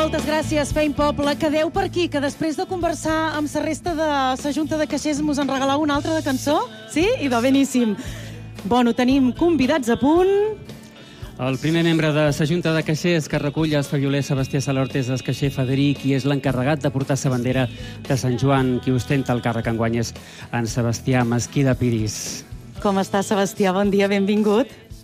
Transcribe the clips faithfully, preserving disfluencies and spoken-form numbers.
Moltes gràcies, Feim Poble. Quedeu per aquí, que després de conversar amb la resta de la Junta de Caixers mos en regalau una altra de cançó? Sí? I de beníssim. Bueno, tenim convidats a punt. El primer membre de la Junta de Caixers que recull el fabioler Sebastià Salortes és el caixer Federic, qui és l'encarregat de portar la bandera de Sant Joan. Qui ostenta el càrrec enguany és en Sebastià Mesquí de Piris. Com està, Sebastià? Bon dia, benvingut.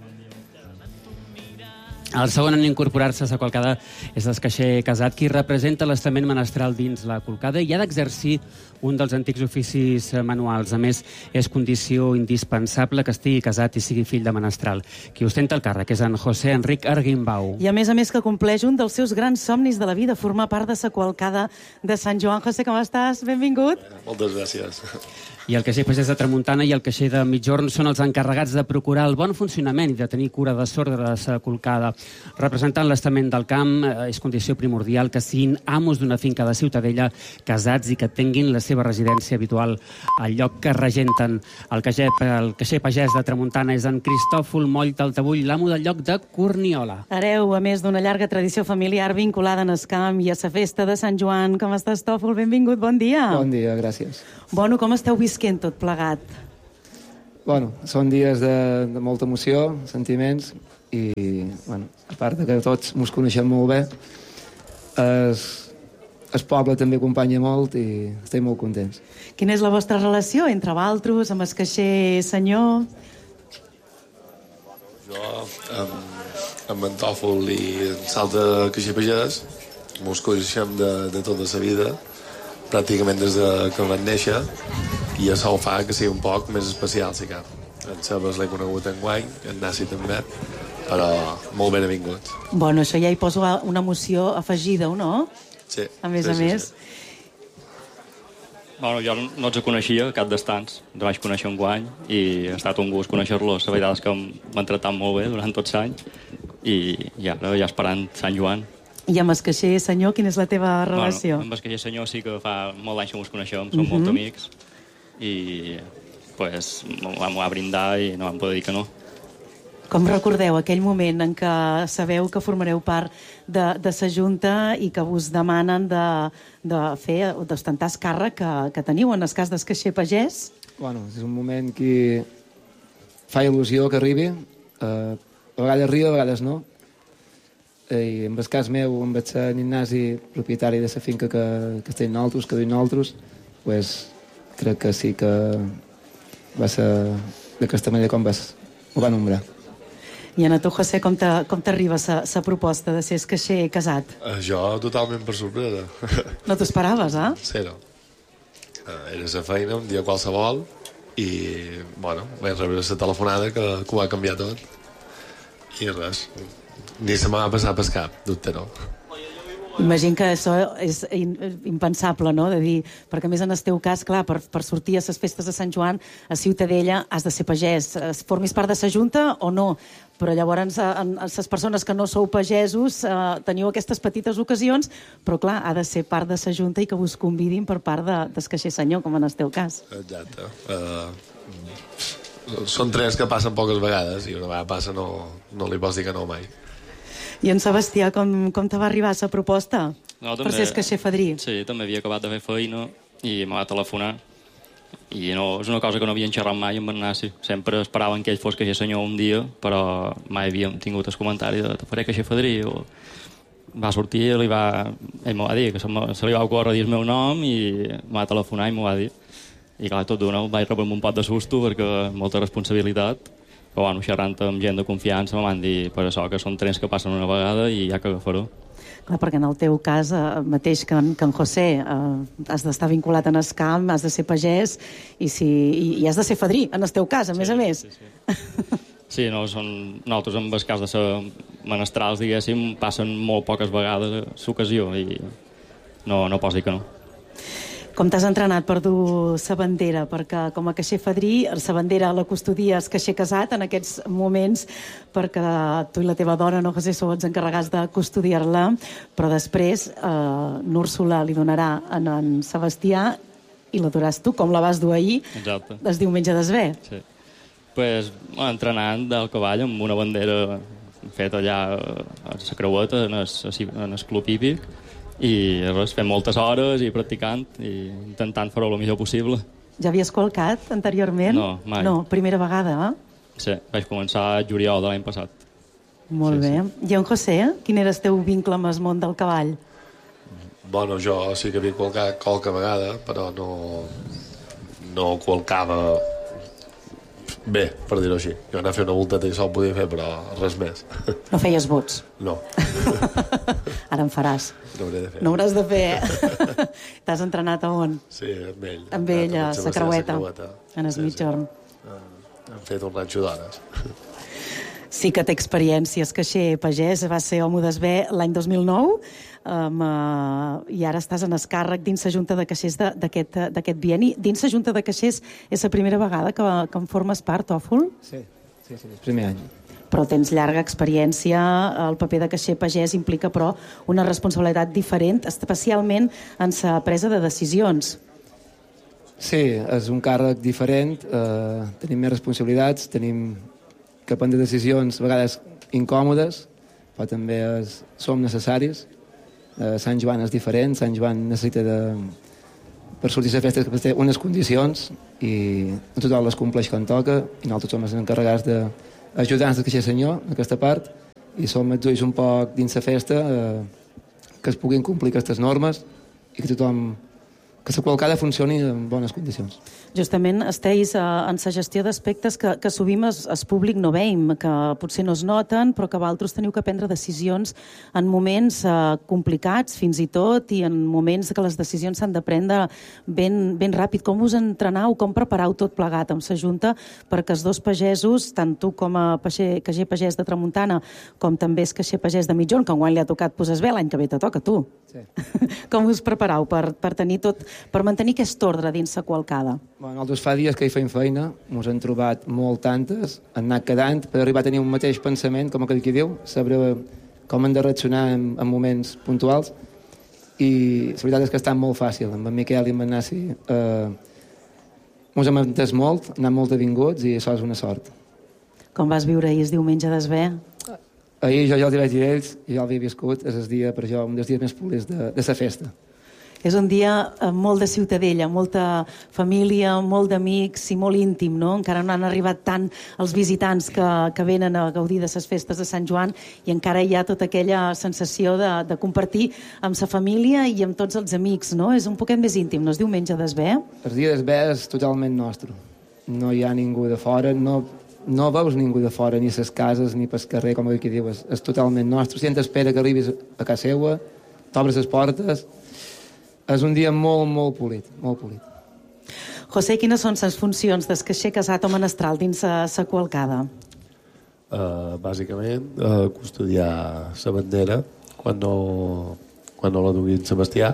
El segon en incorporar-se a la qualcada és el caixer Casat, qui representa l'estament menestral dins la colcada i ha d'exercir un dels antics oficis manuals. A més, és condició indispensable que estigui casat i sigui fill de menestral. Qui ostenta el càrrec és en José Enric Arguimbau. I a més a més que compleix un dels seus grans somnis de la vida, formar part de la qualcada de Sant Joan. José, com estàs? Benvingut. Moltes gràcies. I el caixer Pagès de Tramuntana i el caixer de Migjorn són els encarregats de procurar el bon funcionament i de tenir cura de l'ordre de la colcada. Representant l'estament del camp, és condició primordial que siguin amos d'una finca de Ciutadella, casats i que tinguin la seva residència habitual al lloc que regenten. El caixer, el caixer Pagès de Tramuntana és en Cristòfol Moll Taltabull, l'amo del lloc de Corniola. Hereu, a més d'una llarga tradició familiar vinculada en el camp i a la festa de Sant Joan. Com estàs, Tòfol? Benvingut, bon dia. Bon dia, gràcies. Bueno, com esteu visquent tot plegat? Bueno, són dies de, de molta emoció, sentiments, i, bueno, a part de que tots mos coneixem molt bé, es, el poble també acompanya molt i estem molt contents. Quina és la vostra relació entre vosaltres, amb el caixer senyor? Jo, amb, amb en Tòfol i en l'altre caixer Pagès, mos coneixem de, de tota la vida, pràcticament des de que vam néixer, i això fa que sigui un poc més especial, si cap. En Sebas l'he conegut enguany, en Nasi també, però molt ben avingut. Bueno, això ja hi posa una emoció afegida, o no? Sí. A més sí, a sí, més. Sí. Bueno, jo no els coneixia, cap d'estants. Els vaig conèixer enguany i ha estat un gust conèixer-los. La veritat és que m'han tractat molt bé durant tots l'any i ja, ja esperant Sant Joan. I amb el caixer senyor, quina és la teva relació? Bueno, amb el caixer senyor sí que fa molt d'anys que ens coneixem, som uh -huh. molt amics i pues, vam a brindar i no vam poder dir que no. Com recordeu aquell moment en què sabeu que formareu part de, de la Junta i que us demanen de, de fer, d'ostentar el càrrec que, que teniu en el cas del caixer Pagès? Bueno, és un moment que fa il·lusió que arribi. Uh, a vegades riu, a vegades no. I en el cas meu, amb el Ignasi, propietari de la finca que, que estem nosaltres, que duim nosaltres, pues, crec que sí que va ser d'aquesta manera com vas, ho va nombrar. I a tu, José, com t'arriba la proposta de ser el caixer Casat? Uh, jo totalment per sorpresa. No t'ho esperaves, eh? Zero. Uh, era la feina, un dia qualsevol, i, bueno, vaig rebre la telefonada que, que ho va canviar tot. I res, ni se m'ha passat pel cap, dubte no. Imagino que això és impensable, no?, de dir, perquè a més en el teu cas, clar, per, per sortir a les festes de Sant Joan a Ciutadella has de ser pagès. Formis part de la Junta o no? Però llavors, en les persones que no sou pagesos, eh, teniu aquestes petites ocasions, però clar, ha de ser part de la Junta i que vos convidin per part de, del caixer senyor, com en el teu cas. Exacte. Uh, són tres que passen poques vegades i una vegada passa no, no li pots dir que no mai. I en Sebastià, com, com te va arribar la proposta? No, per ser el caixer fadrí? Sí, també havia acabat de fer feina i me va telefonar. I no, és una cosa que no havien xerrat mai amb en Nasi. Sempre esperaven que ell fos caixer senyor un dia, però mai havíem tingut el comentari de te faré caixer fadrí. O... Va sortir i li va... ell m'ho va dir, que se, se li va ocórrer dir el meu nom i m'ha telefonat i m'ho va dir. I clar, tot d'una vaig rebre un pot de susto perquè molta responsabilitat. Però bueno, xerrant amb gent de confiança me van dir per això que són trens que passen una vegada i ja que agafaró. Clar, perquè en el teu cas, eh, mateix que en, que en José, eh, has d'estar vinculat en el camp, has de ser pagès i, si, i, i has de ser fadrí, en el teu cas, a sí, més a més. Sí, sí. Sí, no, són... nosaltres, en el cas de ser menestrals, diguéssim, passen molt poques vegades l'ocasió i no, no pots dir que no. Com t'has entrenat per dur la bandera? Perquè com a caixer fadrí, la bandera la custodies caixer Casat en aquests moments, perquè tu i la teva dona, no, José, sou els encarregats de custodiar-la, però després eh, n'Úrsula li donarà en, en Sebastià i la duràs tu, com la vas dur ahir, Exacte. el diumenge d'Esver. Sí. Pues, entrenant del cavall amb una bandera feta allà a la creueta en el, en el club hípic i res, fem moltes hores i practicant i intentant fer-ho el millor possible. Ja havies qualcat anteriorment? No, mai. No, primera vegada, eh? Sí, vaig començar a juliol de l'any passat. Molt Sí, bé. I en José, quin era el teu vincle amb el món del cavall? Bueno, jo sí que havia qualcat qualque vegada, però no, no qualcava bé, per dir-ho així. Jo anar a fer una volteta i això ho podia fer, però res més. No feies bots? No. Ara en faràs. No hauré de fer. No hauràs de fer. T'has entrenat a on? Sí, amb ell. Amb ell, a Amb sa creueta, en el Sí, migjorn. sí. Hem fet un ranxo d'hores. Sí que té experiències, caixer pagès, va ser home d'Esbé l'any dos mil nou, um, uh, i ara estàs en escàrrec dins la Junta de Caixers de- d'aquest d'aquest bienni. Dins la Junta de Caixers és la primera vegada que, que en formes part, Tòfol? Sí, sí, sí, el primer any. Però tens llarga experiència, el paper de caixer pagès implica, però, una responsabilitat diferent, especialment en la presa de decisions. Sí, és un càrrec diferent, eh, tenim més responsabilitats, tenim que prendre decisions a vegades incòmodes, però també és, som necessaris. Eh, Sant Joan és diferent, Sant Joan necessita de, per sortir a la festa que té unes condicions i no tothom les compleix quan toca i nosaltres som els encarregats d'ajudar-nos a queixar senyor en aquesta part i som els ulls un poc dins la festa eh, que es puguin complir aquestes normes i que tothom que la qualcada funcioni en bones condicions. Justament esteu eh, en la gestió d'aspectes que, que sovint es, es públic no veiem, que potser no es noten, però que vosaltres teniu que prendre decisions en moments eh, complicats, fins i tot, i en moments que les decisions s'han de prendre ben, ben ràpid. Com us entrenau, com preparau tot plegat amb la Junta perquè els dos pagesos, tant tu com a caixer, caixer pagès de Tramuntana, com també és caixer pagès de Mitjorn, que enguany li ha tocat posar bé, l'any que ve te toca a tu. Sí. Com us preparau per, per tenir tot, per mantenir aquest ordre dins la qualcada? Bueno, nosaltres fa dies que hi feim feina, ens hem trobat molt tantes, han anat quedant per arribar a tenir un mateix pensament, com aquell qui diu, saber com hem de reaccionar en, en moments puntuals, i la veritat és que ha estat molt fàcil. Amb en Miquel i amb en Nassi eh, ens hem entès molt, hem anat molt avinguts i això és una sort. Com vas viure ahir el diumenge d'Esbé? Ahir jo ja els hi vaig dir a ells, i ja l'havia viscut, és el dia per jo, un dels dies més polits de, de la festa. És un dia eh, molt de ciutadella, molta família, molt d'amics i molt íntim, no? Encara no han arribat tant els visitants que, que venen a gaudir de les festes de Sant Joan i encara hi ha tota aquella sensació de, de compartir amb sa família i amb tots els amics, no? És un poquet més íntim, no? És diumenge d'Esbé? El dia d'Esbé és totalment nostre. No hi ha ningú de fora, no, no veus ningú de fora, ni a les cases, ni pel carrer, com aquí diu, és, és totalment nostre. Si gent espera que arribis a casa seva, t'obres les portes. És un dia molt, molt polit, molt polit. José, quines són les funcions del caixer casat o menestral dins la qualcada? Uh, bàsicament, uh, custodiar la bandera quan no, quan no la dugui en Sebastià.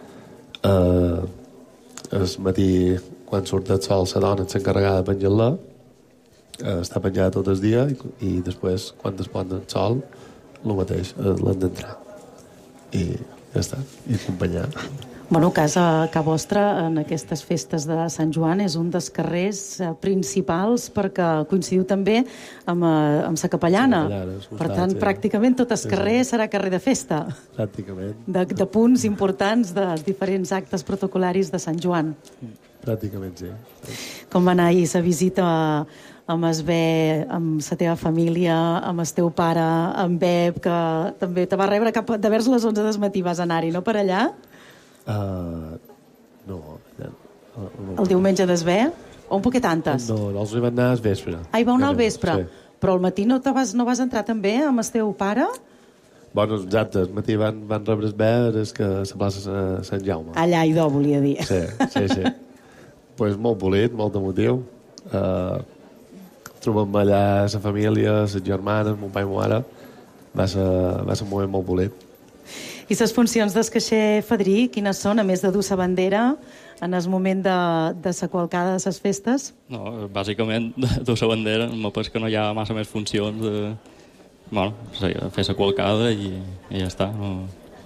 Uh, el matí, quan surt el sol, la dona és encarregada de penjar-la. Uh, està penjada tot el dia i, i després, quan es pon el sol, el mateix, uh, l'han d'entrar. I ja està, i acompanyar. Bueno, casa, casa vostra, en aquestes festes de Sant Joan, és un dels carrers eh, principals perquè coincidiu també amb, eh, amb sa capellana. Sa capellana, per tant, sí. Pràcticament tot el Sí, carrer sí. serà carrer de festa, Pràcticament, de, de punts importants dels diferents actes protocolaris de Sant Joan. pràcticament sí. Com va anar ahir la visita amb Esbé, amb la teva família, amb el teu pare, amb Beb, que també te va rebre cap de vers les onze del matí, vas anar-hi, no, per allà? Uh, no, no, no, El diumenge d'Esbé? O un poquet antes? no, nosaltres hi vam anar al vespre. Ah, hi vau anar al vespre? Sí. Però al matí no, te vas, no vas entrar també amb el teu pare? Bueno, exacte, al matí van, van rebre els veres que a la plaça de Sant Jaume. Allà, idò, volia dir. Sí, sí, sí. pues molt polit, molt emotiu. Uh, trobem allà la família, les germanes, mon pare i mon mare. Va ser, va ser un moment molt polit. I les funcions del caixer fadrí, quines són, a més de dur la bandera en el moment de, de la qualcada de les festes? No, bàsicament, dur la bandera, me penso que no hi ha massa més funcions de... Bueno, sí, fer la qualcada i, i ja està. No...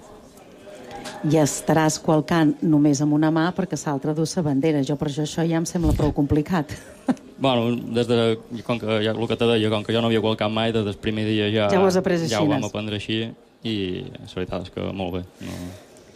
I estaràs qualcant només amb una mà perquè l'altra dur la bandera. Jo per això això ja em sembla prou complicat. Bueno, des de, com que ja, el que te deia, com que jo no havia qualcat mai, des del primer dia ja, Ja ho has après així, ja ho vam Nes. aprendre així i la veritat és que molt bé. No...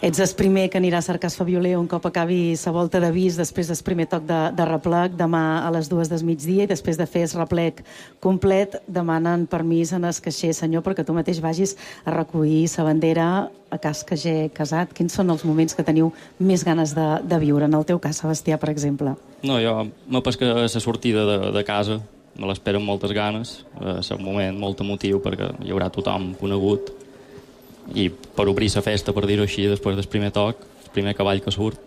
Ets el primer que anirà a cercar el Fabioler un cop acabi la volta d'avís després del primer toc de, de replec demà a les dues del migdia, i després de fer el replec complet demanen permís en el caixer, senyor, perquè tu mateix vagis a recollir la bandera a cas caixer Casat. Quins són els moments que teniu més ganes de, de viure? En el teu cas, Sebastià, per exemple. No, jo me pesca la sortida de, de casa, me l'espero amb moltes ganes, és un moment molt emotiu perquè hi haurà tothom conegut, i per obrir la festa, per dir-ho així, després del primer toc, el primer cavall que surt,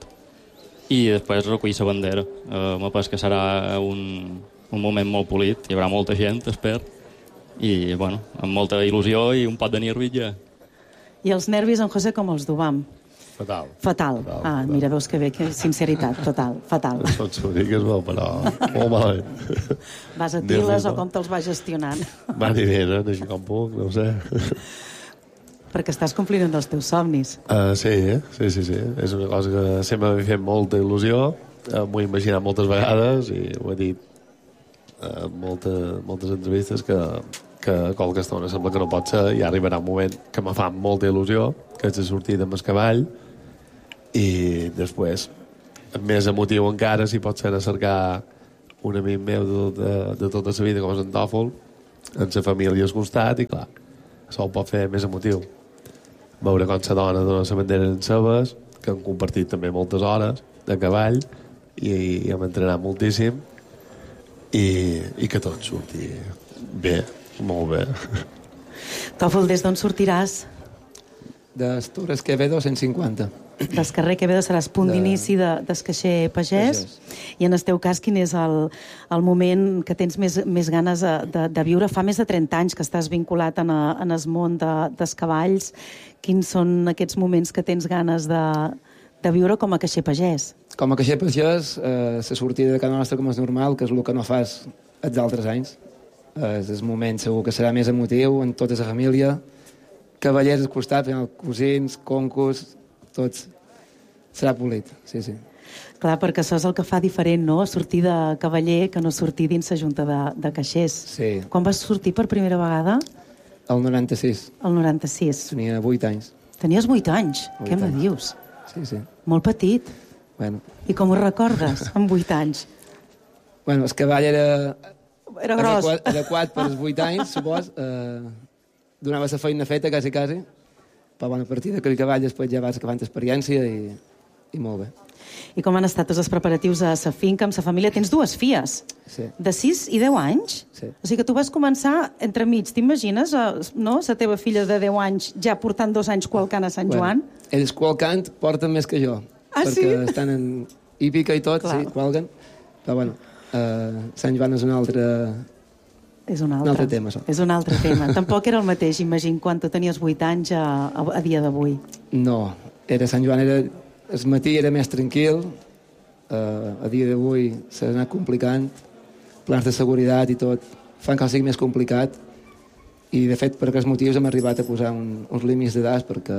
i després recollir la bandera. Uh, me penso que serà un, un moment molt polit, hi haurà molta gent, espero, i bueno, amb molta il·lusió i un pot de nervis ja. I els nervis, en José, com els duvam? Fatal. Fatal. Fatal. Ah, fatal. Mira, veus que bé, que sinceritat, total, fatal. Són soniques, però molt malament. Vas a tiles o com te'ls vas gestionant? Va ni bé, no? Així com puc, no ho sé. Perquè estàs complint un dels teus somnis. Uh, sí, eh? sí, sí, sí. És una cosa que sempre m'ha fet molta il·lusió. Uh, M'ho he imaginat moltes vegades i ho he dit en uh, molta, moltes entrevistes que, que qualque estona sembla que no pot ser, i arribarà un moment que me fa molta il·lusió, que és de sortir amb el cavall, i després, més emotiu encara, si pot ser a cercar un amic meu de, de, de tota la vida, com és en Tòfol, amb la família al costat, i clar, això ho pot fer més emotiu. Veure com la dona dona la bandera en seves, que han compartit també moltes hores de cavall, i, i hem entrenat moltíssim, i, i que tot surti bé, molt bé. Tòfol, des d'on sortiràs? D'Astures Quevedo cent cinquanta. Del carrer Quevedo seràs punt De- d'inici de, del caixer Pagès. I en el teu cas, quin és el, el moment que tens més, més ganes de, de, de viure? Fa més de trenta anys que estàs vinculat en, a, en el món de, dels cavalls. Quins són aquests moments que tens ganes de, de viure com a caixer pagès? Com a caixer pagès, eh, la sortida de casa nostra com és normal, que és el que no fas els altres anys. Eh, és el moment segur que serà més emotiu en tota la família. Cavallers al costat, cosins, concos, tots. Serà polit, sí, sí. Clar, perquè això és el que fa diferent, no?, sortir de cavaller que no sortir dins la junta de, de caixers. Sí. Quan vas sortir per primera vegada? El noranta-sis. El noranta-sis. Tenia vuit anys. Tenies vuit anys. Vuit Què me anys. dius? Sí, sí. Molt petit. Bueno, I com ho recordes, amb vuit anys? bueno el cavall era Era gros. adequat, adequat per als vuit anys, supos. Eh, donava la feina feta, quasi, quasi. Però bueno, a partir d'aquell cavall després ja vas agafant experiència i, i molt bé. I com han estat tots els preparatius a la finca, amb la família? Tens dues filles, Sí. de sis i deu anys. Sí. O sigui que tu vas començar entremig. T'imagines, eh, no?, la teva filla de deu anys ja portant dos anys qualcant a Sant Joan? Bueno, ells qualcant porten més que jo. Ah, perquè sí? estan en hípica i tot, Clar. sí, qualquen. Però bueno, eh, Sant Joan és un altre... És un altre, Un altre tema, això. És un altre tema. Tampoc era el mateix, imagino, quan tu tenies vuit anys a, a, a dia d'avui. No, era Sant Joan, era, el matí era més tranquil, eh, a dia d'avui s'ha anat complicant, plans de seguretat i tot, fan que sigui més complicat, i de fet per aquests motius hem arribat a posar un, uns límits d'edat perquè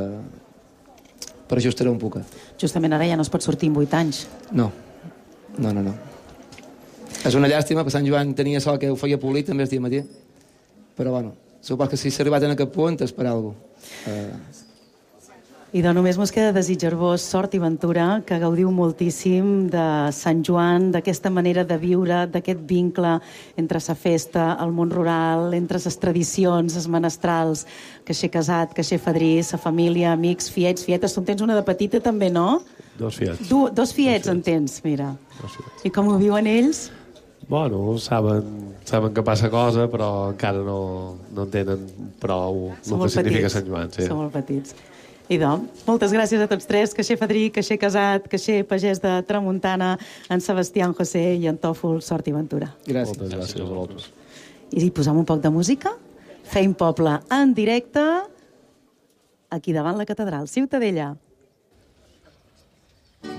per ajustar un poc. Justament ara ja no es pot sortir amb vuit anys. No, no, no, no. És una llàstima, perquè Sant Joan tenia sort que ho feia polit també el dia matí, però bueno, supos que si s'ha arribat en aquest punt és per alguna cosa. Eh, I de només mos queda desitjar-vos sort i ventura, que gaudiu moltíssim de Sant Joan, d'aquesta manera de viure, d'aquest vincle entre la festa, el món rural, entre les tradicions, els menestrals, caixer casat, caixer fadrí, la família, amics, fiets, fietes. Tu en tens una de petita també, no? Dos fiets. Du, dos fiets Dos en tens, mira. Dos fiets. I com ho viuen ells? Bueno, saben, saben que passa cosa, però encara no, no entenen prou el que significa Sant Joan. Sí. Són molt petits. I doncs, moltes gràcies a tots tres, caixer fadrí, caixer casat, caixer pagès de Tramuntana, en Sebastià, en José i en Tòfol, sort i ventura. gràcies. Moltes gràcies a vosaltres. I posam un poc de música? Feim poble en directe aquí davant la catedral, Ciutadella.